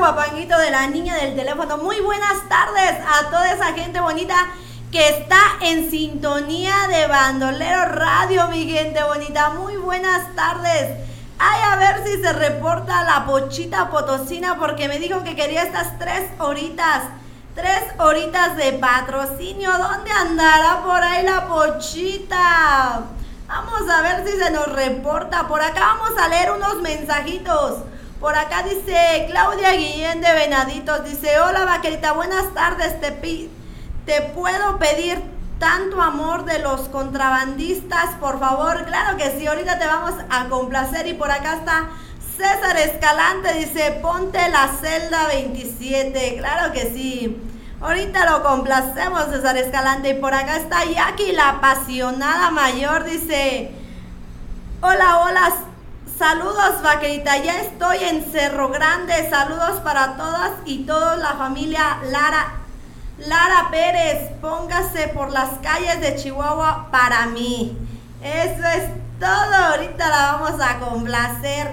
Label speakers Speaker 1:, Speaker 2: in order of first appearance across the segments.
Speaker 1: guapanguito de la niña del teléfono. Muy buenas tardes a toda esa gente bonita que está en sintonía de Bandolero Radio, mi gente bonita. Muy buenas tardes. Ay, a ver si se reporta la Pochita Potosina, porque me dijo que quería estas 3 horitas de patrocinio. ¿Dónde andará por ahí la Pochita? Vamos a ver si se nos reporta. Por acá vamos a leer unos mensajitos. Por acá dice Claudia Guillén de Venaditos. Dice, hola vaquerita, buenas tardes. Te puedo pedir tanto amor de los contrabandistas, por favor. Claro que sí, ahorita te vamos a complacer. Y por acá está César Escalante, dice, ponte la celda 27. Claro que sí, ahorita lo complacemos, César Escalante. Y por acá está Jackie, la apasionada mayor, dice, hola, hola, saludos vaquerita, ya estoy en Cerro Grande, saludos para todas y todos, la familia Lara Pérez, póngase por las calles de Chihuahua para mí. Eso es todo, ahorita la vamos a complacer.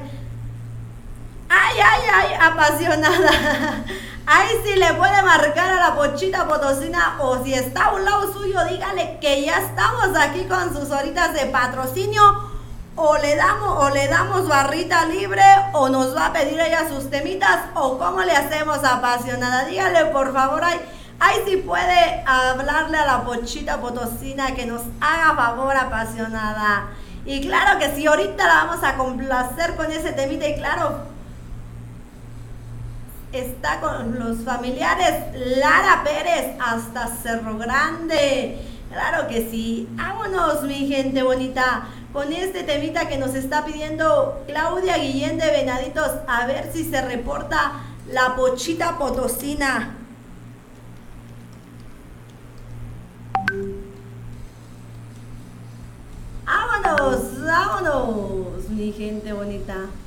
Speaker 1: Ay, apasionada. Ay, si le puede marcar a la Pochita Potosina, o si está a un lado suyo, dígale que ya estamos aquí con sus horitas de patrocinio, o le damos barrita libre, o nos va a pedir ella sus temitas, o cómo le hacemos, apasionada. Dígale por favor, ay, si puede hablarle a la Pochita Potosina que nos haga favor, apasionada. Y claro que sí, ahorita la vamos a complacer con ese temita. Y claro, está con los familiares Lara Pérez hasta Cerro Grande. Claro que sí. Vámonos, mi gente bonita, con este temita que nos está pidiendo Claudia Guillén de Venaditos. A ver si se reporta la Pochita Potosina. Vámonos, mi gente bonita.